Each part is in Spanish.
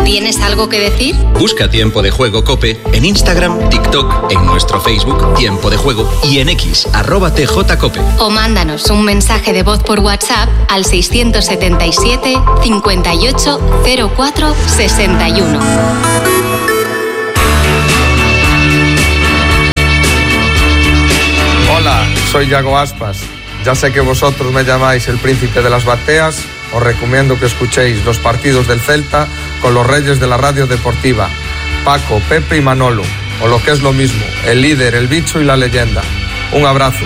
¿Tienes algo que decir? Busca Tiempo de Juego COPE en Instagram, TikTok, en nuestro Facebook Tiempo de Juego y en X, @TJCOPE. O mándanos un mensaje de voz por WhatsApp al 677 58 04 61. Hola, soy Yago Aspas. Ya sé que vosotros me llamáis el príncipe de las bateas. Os recomiendo que escuchéis los partidos del Celta con los reyes de la radio deportiva, Paco, Pepe y Manolo, o lo que es lo mismo, el líder, el bicho y la leyenda. Un abrazo.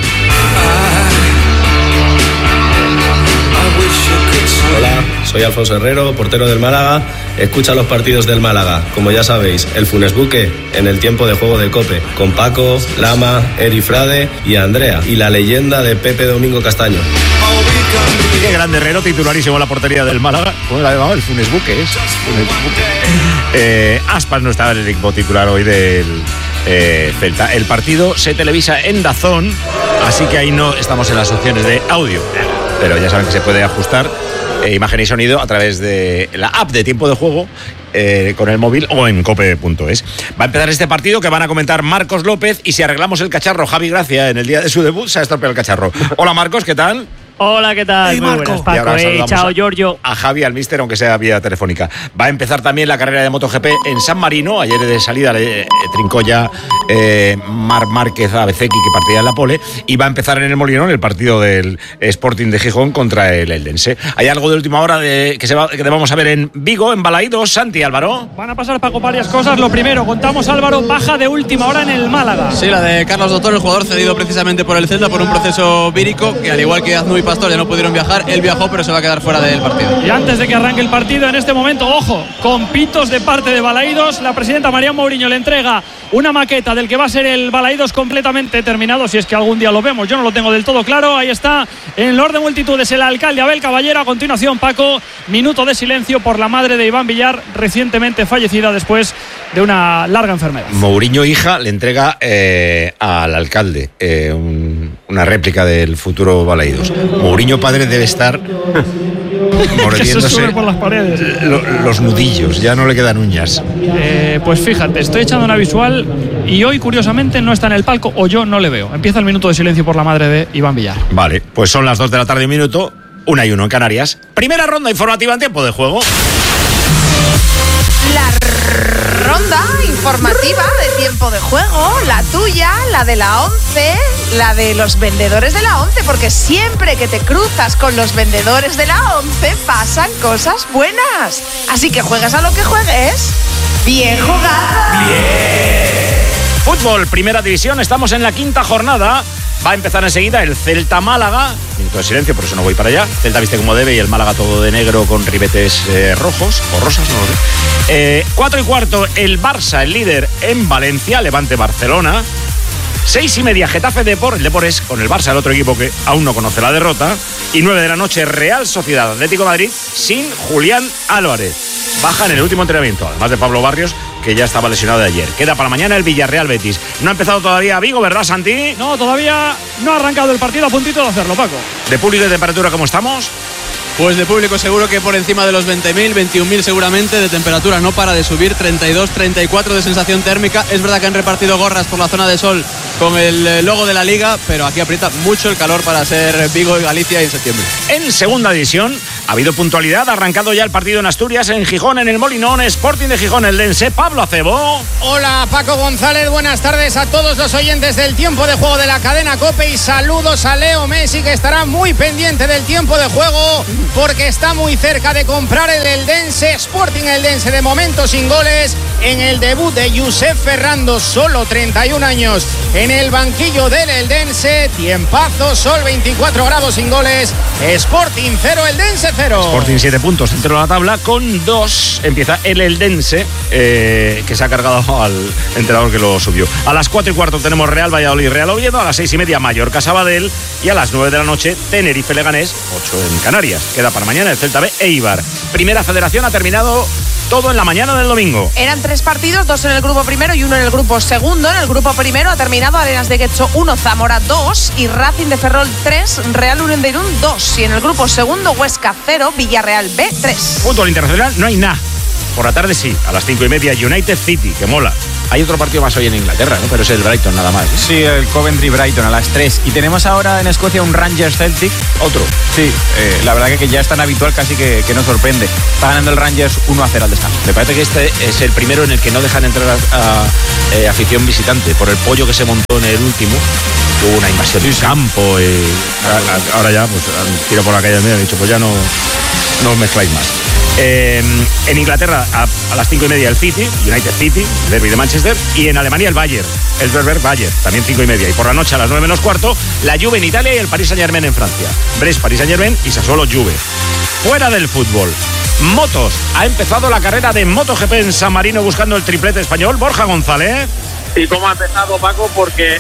Hola, soy Alfonso Herrero, portero del Málaga. Escucha los partidos del Málaga, como ya sabéis, el Funes Buque en el Tiempo de Juego de COPE, con Paco, Lama, Eri Frade y Andrea, y la leyenda de Pepe Domingo Castaño. Qué grande Herrero, titularísimo en la portería del Málaga. ¿Cómo la ha llamado? El Funes Buque, ¿es? Funes Buque. Aspas no estaba en el equipo titular hoy del Celta. El partido se televisa en DAZN, así que ahí no estamos en las opciones de audio, pero ya saben que se puede ajustar imagen y sonido a través de la app de Tiempo de Juego con el móvil o en cope.es. Va a empezar este partido que van a comentar Marcos López y si arreglamos el cacharro, Javi Gracia, en el día de su debut se ha estropeado el cacharro. Hola Marcos, ¿qué tal? Hola, ¿qué tal? Hey, muy buenas, Paco. Chao, Giorgio. A Javi, al míster, aunque sea vía telefónica. Va a empezar también la carrera de MotoGP en San Marino. Ayer de salida trincó ya Marc Márquez a Bezzecchi, que partía en la pole. Y va a empezar en el Molinón el partido del Sporting de Gijón contra el Eldense. ¿Hay algo de última hora que vamos a ver en Vigo, en Balaídos? Santi, Álvaro. Van a pasar, Paco, varias cosas. Lo primero, contamos, Álvaro, baja de última hora en el Málaga. Sí, la de Carlos Doctor, el jugador cedido precisamente por el Celta por un proceso vírico, que al igual que Aznu y Pastor ya no pudieron viajar. Él viajó, pero se va a quedar fuera del partido. Y antes de que arranque el partido, en este momento, ojo, con pitos de parte de Balaídos, la presidenta María Mourinho le entrega una maqueta del que va a ser el Balaídos completamente terminado, si es que algún día lo vemos. Yo no lo tengo del todo claro. Ahí está, en Lord de Multitudes, el alcalde Abel Caballero. A continuación, Paco, minuto de silencio por la madre de Iván Villar, recientemente fallecida después de una larga enfermedad. Mourinho, hija, le entrega al alcalde una réplica del futuro Balaídos. Mourinho, padre, debe estar mordiéndose por las paredes. Los nudillos, ya no le quedan uñas. Pues fíjate, estoy echando una visual y hoy, curiosamente, no está en el palco, o yo no le veo. Empieza el minuto de silencio por la madre de Iván Villar. Vale, pues son las 2 de la tarde, un minuto, 1:01 en Canarias. Primera ronda informativa en Tiempo de Juego. La ronda informativa de Tiempo de Juego, la tuya, la de la 11, la de los vendedores de la 11, porque siempre que te cruzas con los vendedores de la 11 pasan cosas buenas. Así que juegas a lo que juegues. ¡Bien jugado! ¡Bien! Fútbol, primera división, estamos en la quinta jornada. Va a empezar enseguida el Celta-Málaga. Minuto de silencio, por eso no voy para allá. Celta viste como debe y el Málaga todo de negro con ribetes rojos o rosas, no lo sé. 4:15, el Barça, el líder en Valencia, Levante-Barcelona. 6:30, Getafe Depor, el Depor es con el Barça, el otro equipo que aún no conoce la derrota. Y 9 de la noche, Real Sociedad Atlético de Madrid sin Julián Álvarez. Baja en el último entrenamiento, además de Pablo Barrios, que ya estaba lesionado de ayer. Queda para mañana el Villarreal Betis. No ha empezado todavía Vigo, ¿verdad, Santi? No, todavía no ha arrancado el partido, a puntito de hacerlo, Paco. ¿De público y de temperatura cómo estamos? Pues de público seguro que por encima de los 20.000, 21.000 seguramente. De temperatura no para de subir, 32, 34 de sensación térmica. Es verdad que han repartido gorras por la zona de sol con el logo de la Liga, pero aquí aprieta mucho el calor para ser Vigo y Galicia en septiembre. En segunda división ha habido puntualidad, ha arrancado ya el partido en Asturias, en Gijón, en el Molinón, Sporting de Gijón, el Eldense. Pablo Acebo. Hola, Paco González, buenas tardes a todos los oyentes del Tiempo de Juego de la cadena COPE y saludos a Leo Messi, que estará muy pendiente del tiempo de juego porque está muy cerca de comprar el Eldense. Sporting Eldense de momento sin goles en el debut de Josep Ferrando, solo 31 años en el banquillo del Eldense. Tiempazo, sol, 24 grados sin goles. Sporting 0, Eldense 0. Sporting 7 puntos dentro de la tabla con 2. Empieza el Eldense, que se ha cargado al entrenador que lo subió. A las 4:15 tenemos Real Valladolid, Real Oviedo. A las 6:30 Mallorca Sabadell. Y a las 9 de la noche Tenerife Leganés, 8 en Canarias. Queda para mañana el Celta B Eibar. Primera Federación ha terminado todo en la mañana del domingo. Eran 3 partidos, 2 en el grupo primero y 1 en el grupo segundo. En el grupo primero ha terminado Arenas de Guecho 1, Zamora 2 y Racing de Ferrol 3, Real Unión de Irún 2. Y en el grupo segundo, Huesca 0, Villarreal B 3. Fútbol internacional, no hay nada. Por la tarde sí, a las 5:30, United City, que mola. Hay otro partido más hoy en Inglaterra, ¿no? Pero es el Brighton nada más, ¿eh? Sí, el Coventry Brighton a las 3. Y tenemos ahora en Escocia un Rangers Celtic. Otro. Sí, la verdad que ya es tan habitual casi que no sorprende. Está ganando el Rangers 1-0 al descanso. Me parece que este es el primero en el que no dejan entrar a afición visitante. Por el pollo que se montó en el último. Hubo una invasión del campo. Ahora ya, pues tiro por la calle medio y he dicho, pues ya no os mezcláis más. En Inglaterra a las 5:30 el City, United City, derbi de Manchester, y en Alemania el Bayern, el Bayern, también 5:30, y por la noche a las 9 menos cuarto la Juve en Italia y el Paris Saint-Germain en Francia. Brest, Paris Saint-Germain y Sassuolo Juve. Fuera del fútbol, motos, ha empezado la carrera de MotoGP en San Marino buscando el triplete español. Borja González. ¿Y cómo ha empezado, Paco? Porque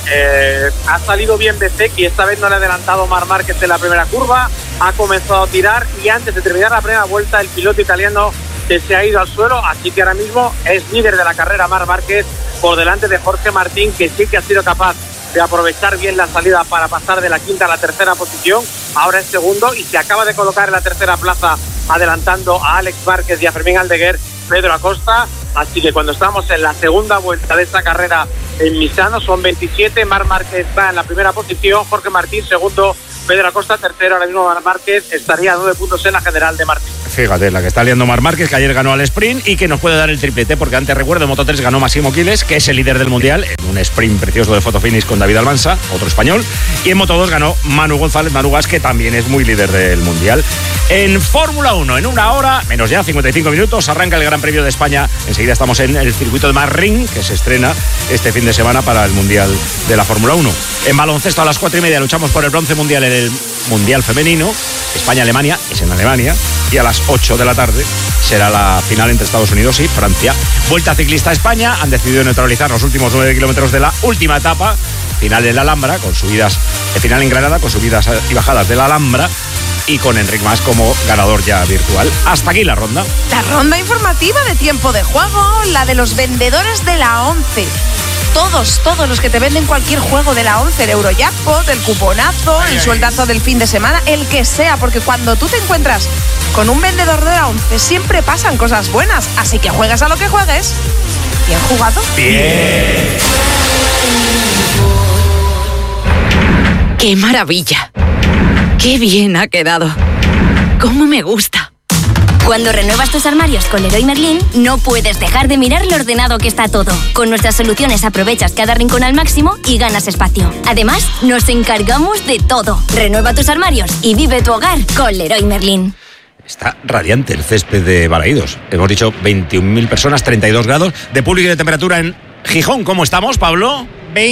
ha salido bien Bezzecchi, esta vez no le ha adelantado Marc Márquez en la primera curva, ha comenzado a tirar y antes de terminar la primera vuelta el piloto italiano se ha ido al suelo, así que ahora mismo es líder de la carrera Marc Márquez por delante de Jorge Martín, que sí que ha sido capaz de aprovechar bien la salida para pasar de la quinta a la tercera posición, ahora es segundo y se acaba de colocar en la tercera plaza adelantando a Alex Márquez y a Fermín Aldeguer Pedro Acosta. Así que cuando estamos en la segunda vuelta de esta carrera en Misano son 27, Marc Márquez va en la primera posición, Jorge Martín segundo, Pedro Acosta tercero, ahora mismo Marc Márquez estaría a 9 puntos en la general de Martín. Fíjate, la que está liando Marc Márquez, que ayer ganó al sprint y que nos puede dar el triplete, porque antes recuerdo en Moto3 ganó Massimo Quiles, que es el líder del mundial, en un sprint precioso de fotofinish con David Almansa, otro español, y en Moto2 ganó Manu González, Manu Gas, que también es muy líder del mundial. En Fórmula 1, en una hora, menos ya, 55 minutos, arranca el Gran Premio de España. Enseguida estamos en el circuito de Marrin, que se estrena este fin de semana para el Mundial de la Fórmula 1. En baloncesto a las 4:30 luchamos por el bronce mundial en el Mundial Femenino. España-Alemania, es en Alemania. Y a las 8 de la tarde será la final entre Estados Unidos y Francia. Vuelta ciclista a España, han decidido neutralizar los últimos 9 kilómetros de la última etapa. Final en la Alhambra, con subidas, final en Granada, con subidas y bajadas de la Alhambra. Y con Enric Mas como ganador ya virtual. Hasta aquí la ronda. La ronda informativa de tiempo de juego, la de los vendedores de la 11. Todos los que te venden cualquier juego de la 11, el Eurojackpot, el cuponazo, el sueldazo del fin de semana, el que sea, porque cuando tú te encuentras con un vendedor de la 11 siempre pasan cosas buenas, así que juegas a lo que juegues. ¿Bien jugado? Bien. ¡Qué maravilla! ¡Qué bien ha quedado! ¡Cómo me gusta! Cuando renuevas tus armarios con Leroy Merlin, no puedes dejar de mirar lo ordenado que está todo. Con nuestras soluciones aprovechas cada rincón al máximo y ganas espacio. Además, nos encargamos de todo. Renueva tus armarios y vive tu hogar con Leroy Merlin. Está radiante el césped de Balaídos. Hemos dicho 21.000 personas, 32 grados de público y de temperatura en Gijón. ¿Cómo estamos, Pablo?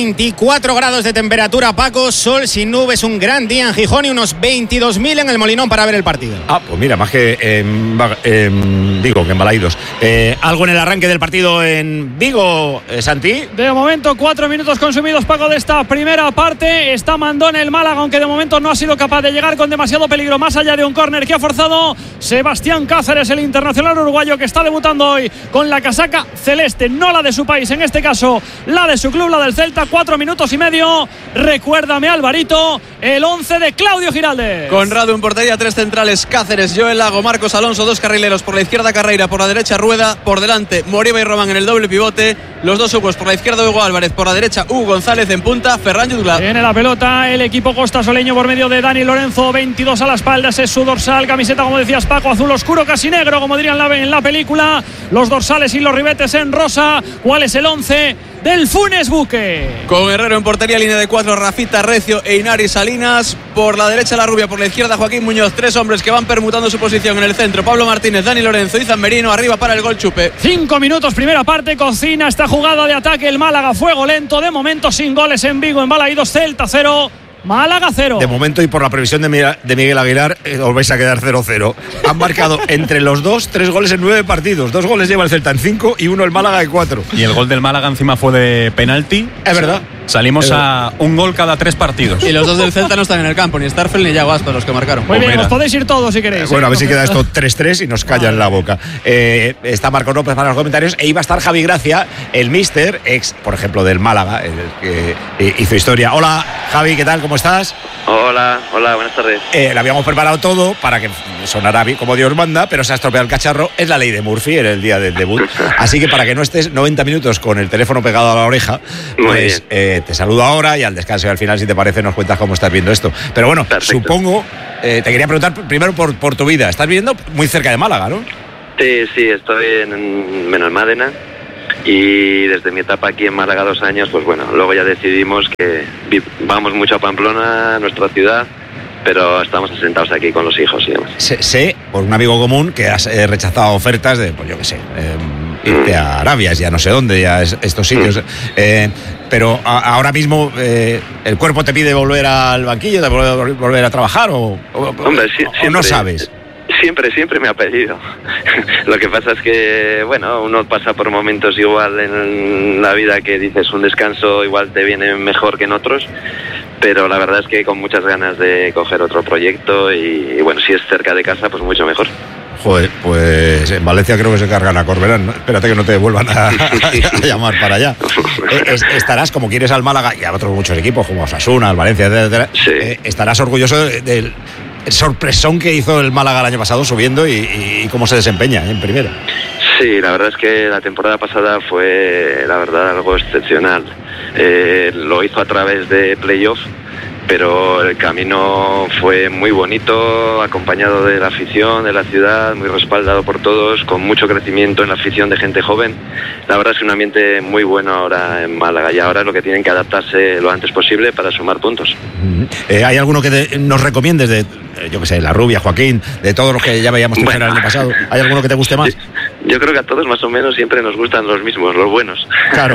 24 grados de temperatura, Paco, sol sin nubes, un gran día en Gijón y unos 22.000 en el Molinón para ver el partido. Ah, pues mira, más que en Vigo, que en Balaídos. ¿Algo en el arranque del partido en Vigo, Santi? De momento, 4 minutos consumidos, Paco, de esta primera parte. Está Mandón el Málaga, aunque de momento no ha sido capaz de llegar con demasiado peligro, más allá de un córner que ha forzado Sebastián Cáceres, el internacional uruguayo que está debutando hoy con la casaca celeste, no la de su país, en este caso la de su club, la del Celta. 4 minutos y medio. Recuérdame, Alvarito, el 11 de Claudio Giralde. Conrado en portería, 3 centrales, Cáceres, Joel Lago, Marcos Alonso, 2 carrileros, por la izquierda Carreira, por la derecha Rueda, por delante Moriba y Román en el doble pivote, los dos Hugos, por la izquierda Hugo Álvarez, por la derecha Hugo González, en punta Ferran Jutgla. Tiene la pelota el equipo costasoleño por medio de Dani Lorenzo, 22 a la espalda, ese es su dorsal, camiseta, como decías, Paco, azul oscuro, casi negro, como dirían en la película, los dorsales y los ribetes en rosa. ¿Cuál es el 11 del Funes Buque? Con Herrero en portería, línea de 4, Rafita, Recio e Inari Salinas, por la derecha La Rubia, por la izquierda Joaquín Muñoz, 3 hombres que van permutando su posición en el centro, Pablo Martínez, Dani Lorenzo, Izan Merino, arriba para el gol Chupe. 5 minutos, primera parte, cocina esta jugada de ataque el Málaga, fuego lento, de momento sin goles en Vigo, en Balaídos, Celta 0, Málaga 0. De momento, y por la previsión de Miguel Aguilar, os vais a quedar 0-0. Han marcado entre los dos 3 goles en 9 partidos. 2 goles lleva el Celta en 5 y 1 el Málaga en 4. Y el gol del Málaga encima fue de penalti. Es verdad. Salimos a un gol cada 3 partidos. Y los dos del Celta no están en el campo, ni Starfel ni Yago Aspas, los que marcaron. Muy bien, os podéis ir todos si queréis. Bueno, a ver si queda esto 3-3 y nos callan la boca. Está Marco López para los comentarios e iba a estar Javi Gracia, el míster, ex, por ejemplo, del Málaga, el que hizo historia. Hola, Javi, ¿qué tal? ¿Cómo estás? Hola, buenas tardes. Le habíamos preparado todo para que sonara bien como Dios manda, pero se ha estropeado el cacharro. Es la ley de Murphy en el día del debut. Así que para que no estés 90 minutos con el teléfono pegado a la oreja, pues te saludo ahora y al descanso y al final, si te parece, nos cuentas cómo estás viendo esto. Pero bueno, perfecto. Supongo, te quería preguntar primero por tu vida. Estás viviendo muy cerca de Málaga, ¿no? Sí, estoy en Benalmádena. Y desde mi etapa aquí en Málaga 2 años, pues bueno, luego ya decidimos que vamos mucho a Pamplona, nuestra ciudad, pero estamos asentados aquí con los hijos y demás. Sé, por un amigo común, que has rechazado ofertas de, pues yo qué sé, irte a Arabia, ya no sé dónde, ya estos sitios. Pero ahora mismo el cuerpo te pide volver al banquillo, de volver a trabajar Hombre, o no sabes. Siempre me ha pedido. Lo que pasa es que, bueno, uno pasa por momentos igual en la vida que dices un descanso igual te viene mejor que en otros, pero la verdad es que con muchas ganas de coger otro proyecto y bueno, si es cerca de casa, pues mucho mejor. Joder, pues en Valencia creo que se cargan a Corberán, ¿no? Espérate que no te vuelvan a llamar para allá. Estarás, como quieres al Málaga y a otros muchos equipos, como Osasuna, el Valencia, etcétera. Sí. Estarás orgulloso del sorpresón que hizo el Málaga el año pasado subiendo y cómo se desempeña en primera. Sí, la verdad es que la temporada pasada fue, la verdad, algo excepcional. Lo hizo a través de playoff, pero el camino fue muy bonito, acompañado de la afición, de la ciudad, muy respaldado por todos, con mucho crecimiento en la afición de gente joven. La verdad es que un ambiente muy bueno ahora en Málaga y ahora lo que tienen que adaptarse lo antes posible para sumar puntos. ¿Hay alguno que nos recomiendes de, yo qué sé, La Rubia, Joaquín, de todos los que ya veíamos el año pasado? ¿Hay alguno que te guste más? Yo creo que a todos más o menos siempre nos gustan los mismos, los buenos. Claro.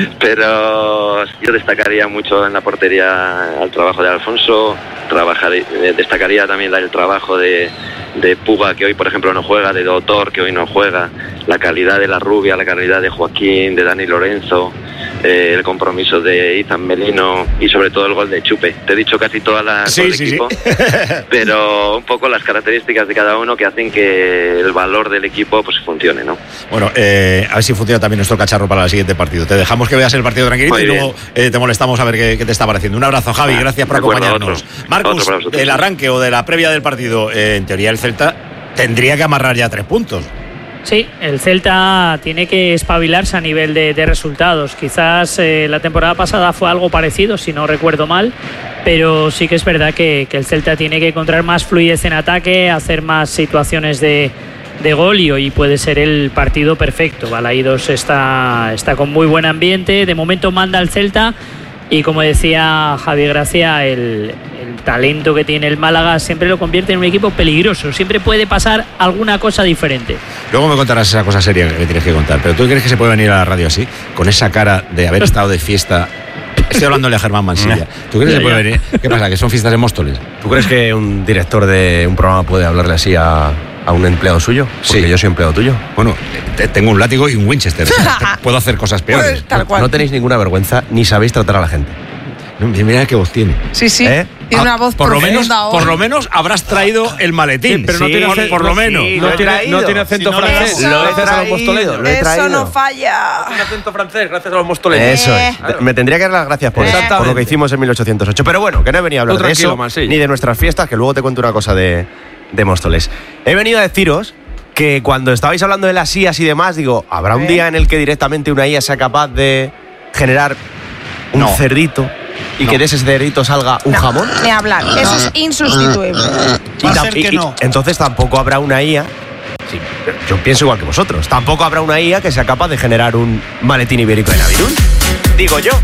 Pero yo destacaría mucho en la portería al trabajo de Alfonso, destacaría también el trabajo de Puga, que hoy por ejemplo no juega, de Doutor, que hoy no juega, la calidad de La Rubia, la calidad de Joaquín, de Dani Lorenzo, el compromiso de Izan Melino y sobre todo el gol de Chupe. Te he dicho casi toda la equipo, pero un poco las características de cada uno que hacen que el valor del equipo pues funcione, ¿no? Bueno, a ver si funciona también nuestro cacharro para el siguiente partido. Te dejamos que veas el partido tranquilito y luego te molestamos a ver qué te está pareciendo. Un abrazo, Javi, gracias por acompañarnos. Marcus, del arranque o de la previa del partido, en teoría el Celta tendría que amarrar ya 3 puntos. Sí, el Celta tiene que espabilarse a nivel de resultados. Quizás la temporada pasada fue algo parecido, si no recuerdo mal, pero sí que es verdad que el Celta tiene que encontrar más fluidez en ataque, hacer más situaciones de gol y puede ser el partido perfecto. Balaídos está con muy buen ambiente, de momento manda el Celta y, como decía Javi Gracia, el talento que tiene el Málaga siempre lo convierte en un equipo peligroso, siempre puede pasar alguna cosa diferente. Luego me contarás esa cosa seria que tienes que contar, pero ¿tú crees que se puede venir a la radio así, con esa cara de haber estado de fiesta? Estoy hablándole a Germán Mansilla. ¿Tú crees que se puede venir? ¿Qué pasa? ¿Que son fiestas de Móstoles? ¿Tú crees que un director de un programa puede hablarle así a un empleado suyo? Porque sí. Yo soy empleado tuyo. Bueno, tengo un látigo y un Winchester. Puedo hacer cosas peores. Pues, no tenéis ninguna vergüenza ni sabéis tratar a la gente. No, mira qué voz tiene. Sí. Tiene una voz por lo menos habrás traído el maletín. Pero no tiene por lo menos. No tiene acento francés. Gracias a los mostoleños. Eso no falla. No tiene acento francés, gracias a los mostoleños. Eso es. Me tendría que dar las gracias por lo que hicimos en 1808. Pero bueno, que no he venido a hablar de eso, ni de nuestras fiestas, que luego te cuento una cosa de Móstoles. He venido a deciros que cuando estabais hablando de las IAs y demás, digo, ¿habrá un día en el que directamente una IA sea capaz de generar un cerdito y que de ese cerdito salga un jamón? Ni hablar, eso es insustituible. Entonces tampoco habrá una IA. Sí, yo pienso igual que vosotros. Tampoco habrá una IA que sea capaz de generar un maletín ibérico de Navidul. Digo yo,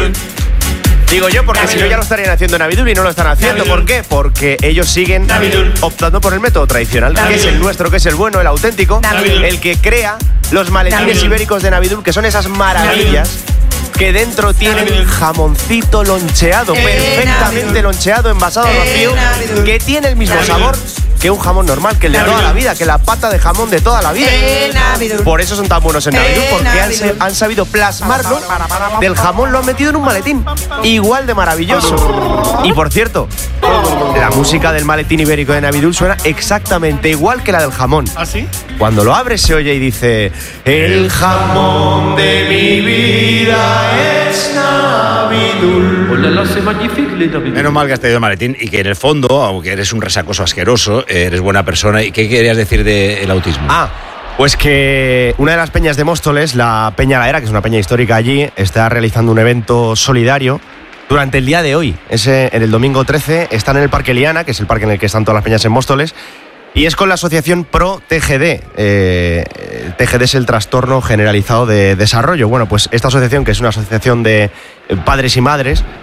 porque si no ya lo estarían haciendo en Navidul y no lo están haciendo. ¿Por qué? Porque ellos siguen optando por el método tradicional, que es el nuestro, que es el bueno, el auténtico, el que crea los maletines ibéricos de Navidul, que son esas maravillas que dentro tienen jamoncito loncheado, perfectamente loncheado, envasado al vacío, que tiene el mismo sabor que un jamón normal, que el de toda la vida, que la pata de jamón de toda la vida. Por eso son tan buenos en Navidul, porque han sabido plasmarlo. Del jamón lo han metido en un maletín, igual de maravilloso. Y por cierto, la música del maletín ibérico de Navidul suena exactamente igual que la del jamón. ¿Ah, sí? Cuando lo abres se oye y dice: el jamón de mi vida es Navidul. Menos mal que has traído el maletín y que en el fondo, aunque eres un resacoso asqueroso, eres buena persona. ¿Y qué querías decir del autismo? Pues que una de las peñas de Móstoles, la Peña La Era, que es una peña histórica allí, está realizando un evento solidario durante el día de hoy. En el domingo 13 están en el Parque Liana, que es el parque en el que están todas las peñas en Móstoles, y es con la asociación Pro TGD. TGD es el trastorno generalizado de desarrollo. Bueno, pues esta asociación, que es una asociación de padres y madres,